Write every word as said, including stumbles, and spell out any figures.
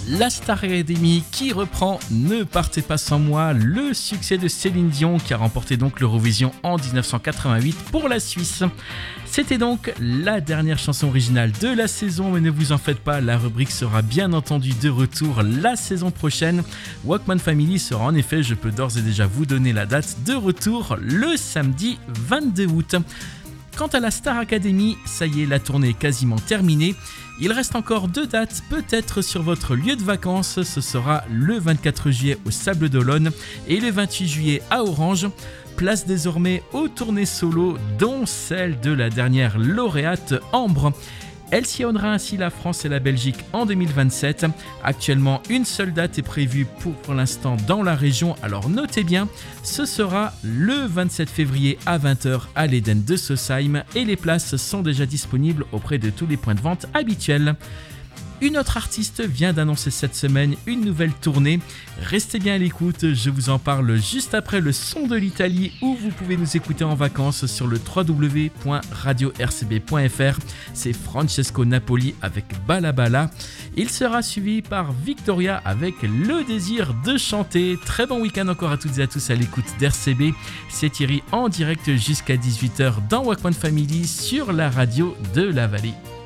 La Star Academy qui reprend Ne partez pas sans moi, le succès de Céline Dion qui a remporté donc l'Eurovision en dix-neuf cent quatre-vingt-huit pour la Suisse. C'était donc la dernière chanson originale de la saison, mais ne vous en faites pas, la rubrique sera bien entendu de retour la saison prochaine. Walkman Family sera en effet, je peux d'ores et déjà vous donner la date de retour, le samedi vingt-deux août. Quant à la Star Academy, ça y est, la tournée est quasiment terminée. Il reste encore deux dates, peut-être sur votre lieu de vacances. Ce sera le vingt-quatre juillet au Sable d'Olonne et le vingt-huit juillet à Orange. Place désormais aux tournées solo, dont celle de la dernière lauréate Ambre. Elle sillonnera ainsi la France et la Belgique en deux mille vingt-sept. Actuellement, une seule date est prévue pour, pour l'instant dans la région, alors notez bien, ce sera le vingt-sept février à vingt heures à l'Eden de Sausheim et les places sont déjà disponibles auprès de tous les points de vente habituels. Une autre artiste vient d'annoncer cette semaine une nouvelle tournée. Restez bien à l'écoute, je vous en parle juste après le son de l'Italie où vous pouvez nous écouter en vacances sur le w w w point radio r c b point f r. C'est Francesco Napoli avec Bala Bala. Il sera suivi par Victoria avec Le Désir de chanter. Très bon week-end encore à toutes et à tous à l'écoute d'R C B. C'est Thierry en direct jusqu'à dix-huit heures dans Walkman Family sur la radio de la Vallée.